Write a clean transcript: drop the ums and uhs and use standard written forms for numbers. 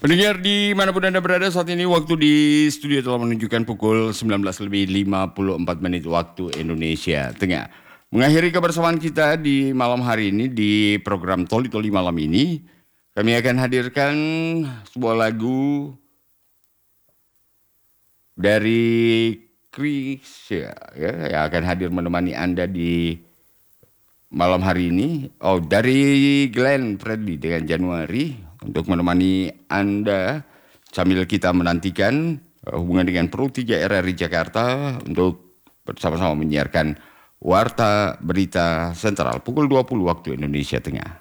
Pendengar dimanapun Anda berada saat ini, waktu di studio telah menunjukkan pukul 19:54 waktu Indonesia Tengah. Mengakhiri kebersamaan kita di malam hari ini di program Toli Toli malam ini, kami akan hadirkan sebuah lagu dari Krisya ya, yang akan hadir menemani Anda di malam hari ini. Oh, dari Glenn Fredly dengan Januari untuk menemani Anda sambil kita menantikan hubungan dengan Pro 3 RRI Jakarta untuk bersama-sama menyiarkan Warta Berita Sentral pukul 20 waktu Indonesia Tengah.